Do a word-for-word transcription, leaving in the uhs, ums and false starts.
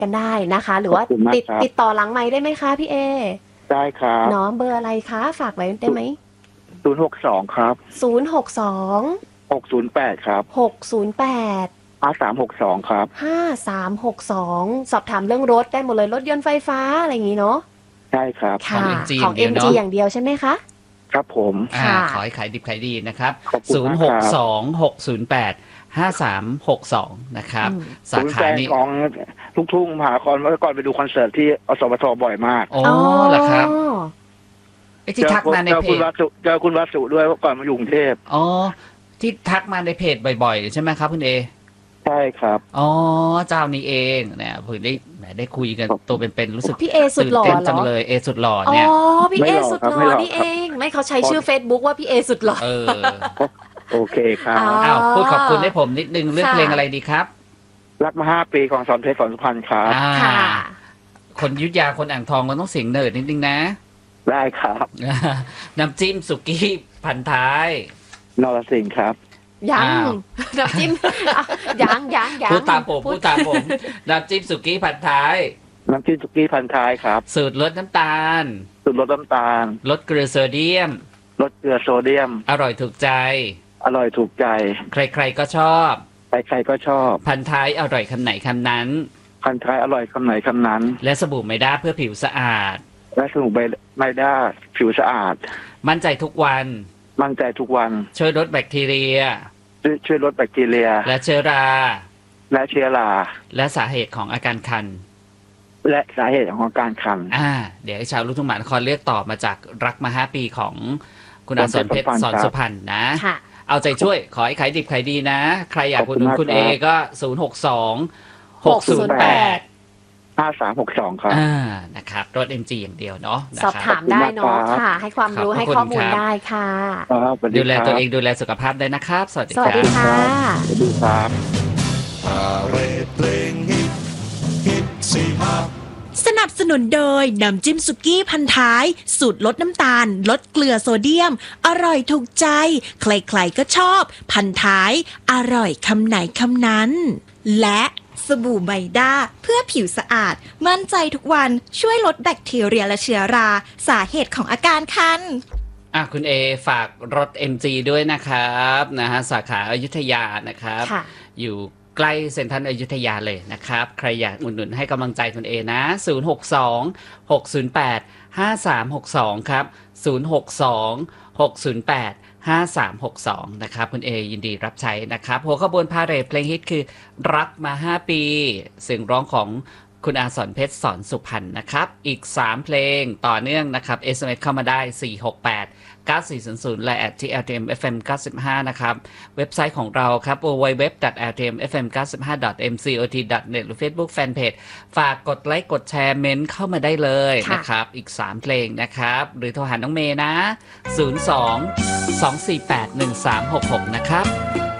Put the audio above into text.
กันได้นะคะหรือว่าติดติดต่อหลังไมค์ได้ไหมคะพี่เอได้ครับเนาะเบอร์อะไรคะฝากไว้ได้ไหมศูนย์หกสองครับศูนย์หกสองหกศูนย์แปดครับหกศูนย์แปดห้าสามหกสองครับห้าสามหกสองสอบถามเรื่องรถได้หมดเลยรถยนต์ไฟฟ้าอะไรอย่างนี้เนาะใช่ครับค่ะของ เอ็ม จี อย่างเดียวใช่ไหมคะครับผมอ่าขอให้ขายดิบขายดีนะครับศูนย์หกสองหกศูนย์แปดห้าสามหกสองนะครับสาขานี้ของทุกทุ่งมหาคอนเมื่อก่อนไปดูคอนเสิร์ตที่อสมทบ่อยมากโอ้เหรอครับไอ้ที่ทักมาในเพจเจอคุณวัสุด้วยก่อนมาอยู่กรุงเทพอ๋อที่ทักมาในเพจบ่อยๆใช่ไหมครับคุณเอใช่ครับอ๋อเจ้านี้เองเนี่ยผมได้แหมได้คุยกันตัวเป็นๆรู้สึกพี่เอสุดหล่อจังเลยเอสุดหล่อเนี่ยอ๋อพี่เอสุดหล่อนี่เองไม่เขาใช้ชื่อ Facebook ว่าพี่เอสุดหล่อเออโอเคครับอ้าวพูดขอบคุณให้ผมนิดนึงเรื่องเพลงอะไรดีครับรักมาห้าปีของสอนเพชรสอนสุพรรณครับค่ะคนยุทธยาคนอ่างทองมันต้องเสียงเนิร์ดนิดนึงนะได้ครับน้ำจิ้มสุกี้พันท้ายนรสิงห์ครับยังน้ำจิ้มยังยังยังพูดตามผมพูดตามผมน้ำจิ้มสุกี้พันท้ายน้ำจิ้มสุกี้พันท้ายครับสูตรลดน้ำตาลสูตรลดน้ำตาลลดเกลือโซเดียมลดเกลือโซเดียมอร่อยถูกใจอร่อยถูกใจใครๆก็ชอบใครๆก็ชอบพันท้ายอร่อยคำไหนคำนั้นพันท้ายอร่อยคำไหนคำนั้นและสบู่ไมด้าเพื่อผิวสะอาดและสบู่ไมด้าผิวสะอาดมั่นใจทุกวันมั่นใจทุกวันช่วยลดแบคทีเรียช่วยลดแบคทีเรียและเชื้อราและเชื้อราและสาเหตุของอาการคันและสาเหตุของการคันอ่าเดี๋ยวให้ชาวลูกทุ่งมหานครเลือกตอบมาจากรักมาห้าปีของคุณอาสอนเพชรสอนสุพรรณนะเอาใจช่วยขอให้ขายดิบขายดีนะใครอยากอุดหนุนคุณเอก็ศูนย์หกสองหกศูนย์แปดห้าสามหกสองครับอ่านะครับรถ เอ็ม จี อย่างเดียวเนาะสอบถามได้เนาะค่ะให้ความรู้ให้ข้อมูลได้ค่ะดูแลตัวเองดูแลสุขภาพได้นะครับสวัสดีครับสวัสดีค่ะสวัสดีครับสนับสนุนโดยน้ำจิ้มสุกี้พันท้ายสูตรลดน้ำตาลลดเกลือโซเดียมอร่อยถูกใจใครๆก็ชอบพันท้ายอร่อยคำไหนคำนั้นและสบู่ไมด้าเพื่อผิวสะอาดมั่นใจทุกวันช่วยลดแบคทีเรียและเชื้อราสาเหตุของอาการคันอ่ะคุณเอฝากรถ เอ็ม จี ด้วยนะครับนะฮะสาขาอยุธยานะครับอยู่ใกล้เซ็นทรัลอยุธยาเลยนะครับใครอยากอุดหนุนให้กำลังใจคุณเอนะศูนย์หกสองหกศูนย์แปดห้าสามหกสองครับศูนย์หกสองหกศูนย์แปดห้าสามหกสองนะครับคุณเอยินดีรับใช้นะครับหัวขบวนพาเหรดเพลงฮิตคือรักมาห้าปีเสียงร้องของคุณอาสอนเพชรสอนสุพรรณนะครับอีกสามเพลงต่อเนื่องนะครับ เอส เอ็ม เอส เข้ามาได้สี่หกแปดเก้าสี่ศูนย์ศูนย์และ แอท ที่ แอล ที เอ็ม เอฟ เอ็ม เก้าสิบห้านะครับเว็บไซต์ของเราครับ ดับเบิลยู ดับเบิลยู ดับเบิลยู ดอท แอล ที เอ็ม เอฟ เอ็ม เก้าสิบห้า ดอท เอ็ม ซี โอ ที ดอท เน็ต หรือ Facebook Fanpage ฝากกดไลค์กดแชร์เมนต์เข้ามาได้เลยนะครับอีกสามเพลงนะครับหรือโทรหาน้องเมย์นะศูนย์สอง สองสี่แปด หนึ่งสามหกหกนะครับ